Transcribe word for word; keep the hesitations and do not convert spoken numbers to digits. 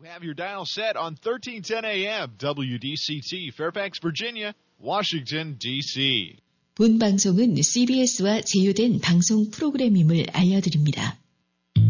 You have your dial set on thirteen ten A M W D C T, Fairfax, Virginia, Washington, D C 본 방송은 씨비에스와 제휴된 방송 프로그램임을 알려드립니다.